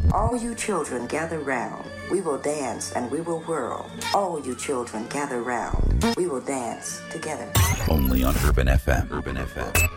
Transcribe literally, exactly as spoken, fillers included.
All you children gather round. We will dance and we will whirl. All you children gather round. We will dance together. Only on Urban F M. Urban F M.